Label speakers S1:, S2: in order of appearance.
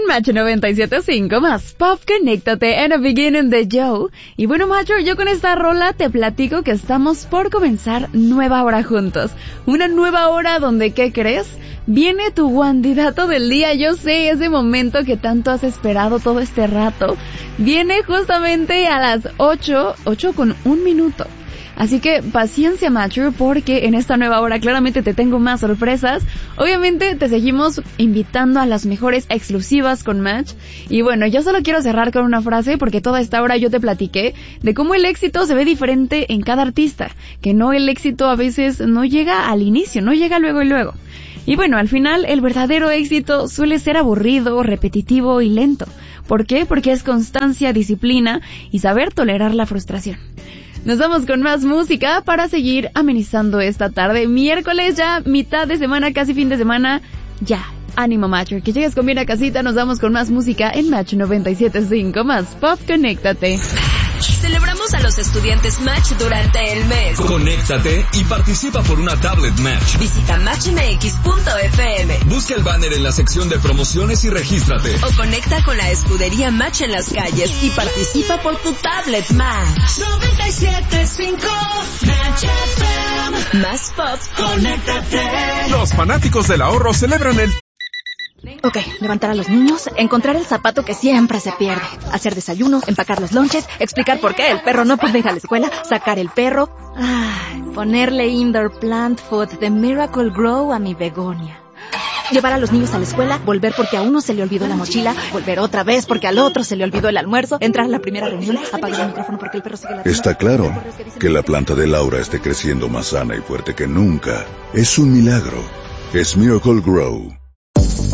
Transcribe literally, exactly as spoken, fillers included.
S1: en Match noventa y siete punto cinco, más pop, conéctate en the beginning de Joe. Y bueno, macho, yo con esta rola te platico que estamos por comenzar nueva hora juntos. Una nueva hora donde, ¿qué crees? Viene tu candidato del día. Yo sé, ese momento que tanto has esperado todo este rato. Viene justamente a las ocho, ocho con un minuto. Así que paciencia, macho, porque en esta nueva hora claramente te tengo más sorpresas. Obviamente te seguimos invitando a las mejores exclusivas con Match. Y bueno, yo solo quiero cerrar con una frase, porque toda esta hora yo te platiqué de cómo el éxito se ve diferente en cada artista. Que no, el éxito a veces no llega al inicio, no llega luego y luego. Y bueno, al final el verdadero éxito suele ser aburrido, repetitivo y lento. ¿Por qué? Porque es constancia, disciplina y saber tolerar la frustración. Nos vamos con más música para seguir amenizando esta tarde. Miércoles ya, mitad de semana, casi fin de semana. Ya, ánimo, macho. Que llegues con bien a casita. Nos vamos con más música en Match noventa y siete punto cinco. Más pop, conéctate.
S2: Celebramos a los estudiantes Match durante el mes.
S3: Conéctate y participa por una tablet Match.
S2: Visita match m x punto f m.
S3: Busca el banner en la sección de promociones y regístrate.
S2: O conecta con la escudería Match en las calles y participa por tu tablet Match.
S4: noventa y siete punto cinco Match F M.
S2: Más pop,
S4: conéctate.
S5: Los fanáticos del ahorro celebran el...
S6: Ok, levantar a los niños, encontrar el zapato que siempre se pierde, hacer desayuno, empacar los lonches, explicar por qué el perro no puede ir a la escuela, sacar el perro, ay, ponerle indoor plant food de Miracle Grow a mi begonia. Llevar a los niños a la escuela, volver porque a uno se le olvidó la mochila, volver otra vez porque al otro se le olvidó el almuerzo, entrar a la primera reunión, apagar el micrófono porque el perro sigue latiendo.
S7: Está claro que la planta de Laura esté creciendo más sana y fuerte que nunca. Es un milagro. Es Miracle Grow.